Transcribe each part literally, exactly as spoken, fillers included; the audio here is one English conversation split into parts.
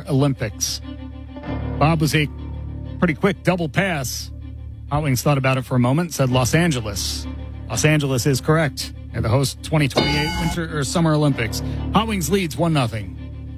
Olympics. Bob was a pretty quick double pass. Hot Wings thought about it for a moment, said Los Angeles. Los Angeles is correct. And the host twenty twenty-eight Winter or Summer Olympics. Hot Wings leads one nothing.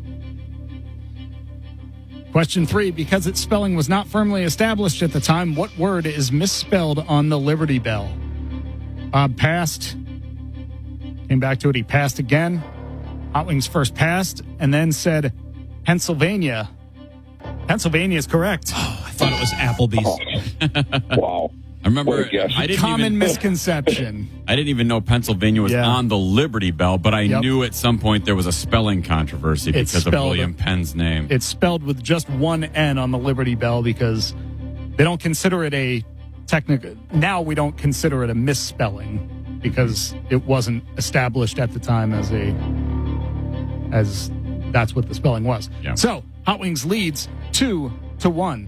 Question three, because its spelling was not firmly established at the time, what word is misspelled on the Liberty Bell? Bob passed. Came back to it. He passed again. Hot Wings first passed and then said Pennsylvania. Pennsylvania is correct. Oh, I thought it was Applebee's. Oh. Wow. I remember I didn't Common even, misconception. I didn't even know Pennsylvania was Yeah. on the Liberty Bell, but I Yep. knew at some point there was a spelling controversy It's because of spelled- William Penn's name. It's spelled with just one N on the Liberty Bell because they don't consider it a technical. Now we don't consider it a misspelling because it wasn't established at the time as a as that's what the spelling was. Yeah. So Hot Wings leads two to one.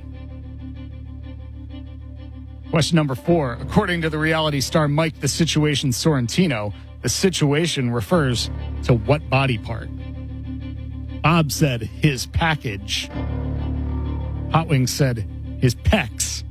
Question number four. According to the reality star Mike the Situation Sorrentino, the situation refers to what body part? Bob said his package. Hot Wings said his pecs.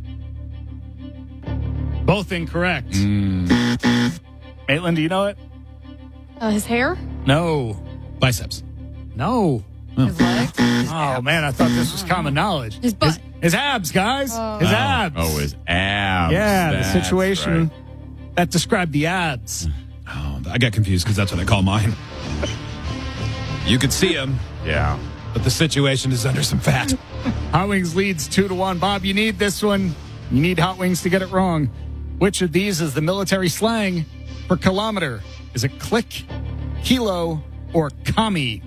Both incorrect. Mm. Maitland, do you know it? Uh, his hair? No. Biceps. No. His legs? Oh, man, I thought this was common knowledge. His butt. His, his abs, guys. Oh. His Oh, abs. Oh, his abs. Yeah, the That's situation right. that described the abs. Oh, I got confused because that's what I call mine. You could see him, Yeah. but the situation is under some fat. Hot Wings leads two to one. Bob, you need this one. You need Hot Wings to get it wrong. Which of these is the military slang for kilometer? Is it click, kilo, or commie?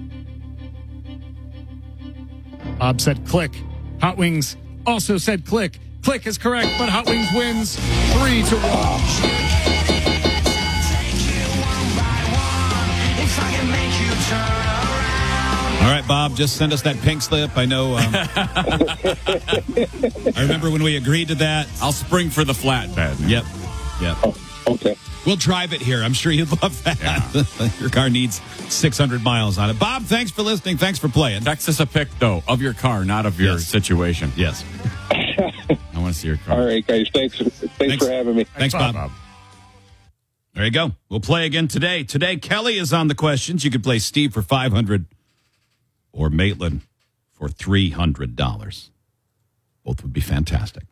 Bob said click. Hot Wings also said click. Click is correct, but Hot Wings wins three to one. All right, Bob, just send us that pink slip. I know. Um, I remember when we agreed to that. I'll spring for the flatbed. Yep. Yep. Oh, okay. We'll drive it here. I'm sure you'd love that. Yeah. Your car needs six hundred miles on it. Bob, thanks for listening. Thanks for playing. Text us a pic, though, of your car, not of your Yes. situation. Yes. I want to see your car. All right, guys. Thanks. Thanks, Thanks. for having me. Thanks, Bob. There you go. We'll play again today. Today, Kelly is on the questions. You could play Steve for five hundred dollars or Maitland for three hundred dollars. Both would be fantastic.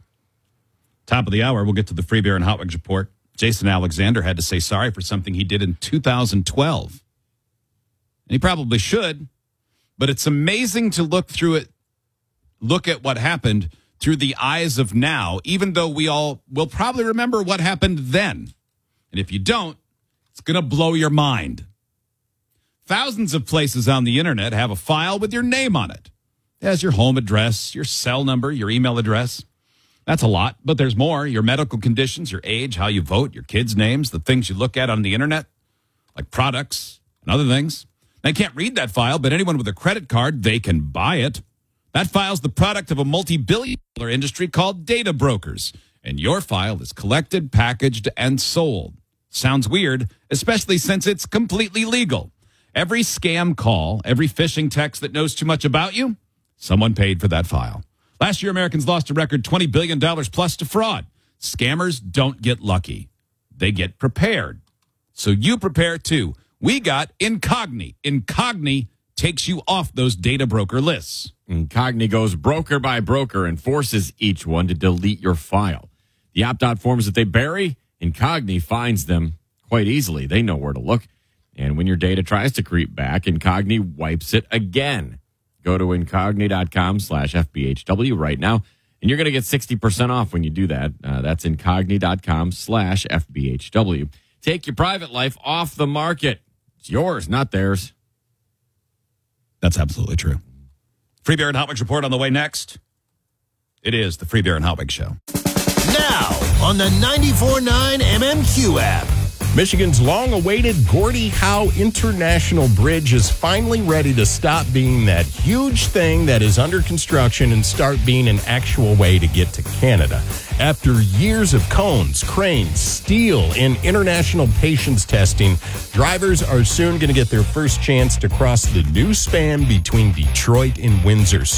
Top of the hour, we'll get to the Free Beer and Hot Wings report. Jason Alexander had to say sorry for something he did in two thousand twelve. And he probably should, but it's amazing to look through it, look at what happened through the eyes of now, even though we all will probably remember what happened then. And if you don't, it's going to blow your mind. Thousands of places on the internet have a file with your name on it. It has your home address, your cell number, your email address. That's a lot, but there's more. Your medical conditions, your age, how you vote, your kids' names, the things you look at on the internet, like products and other things. They can't read that file, but anyone with a credit card, they can buy it. That file's the product of a multi-billion dollar industry called data brokers. And your file is collected, packaged, and sold. Sounds weird, especially since it's completely legal. Every scam call, every phishing text that knows too much about you, someone paid for that file. Last year, Americans lost a record twenty billion dollars plus to fraud. Scammers don't get lucky. They get prepared. So you prepare too. We got Incogni. Incogni takes you off those data broker lists. Incogni goes broker by broker and forces each one to delete your file. The opt-out forms that they bury, Incogni finds them quite easily. They know where to look. And when your data tries to creep back, Incogni wipes it again. Go to incogni.com slash FBHW right now, and you're going to get sixty percent off when you do that. Uh, that's incogni.com slash FBHW. Take your private life off the market. It's yours, not theirs. That's absolutely true. Free Beer and Hot Wings report on the way next. It is the Free Beer and Hot Wings show. Now on the ninety-four point nine M M Q app. Michigan's long-awaited Gordie Howe International Bridge is finally ready to stop being that huge thing that is under construction and start being an actual way to get to Canada. After years of cones, cranes, steel, and international patience testing, drivers are soon going to get their first chance to cross the new span between Detroit and Windsor.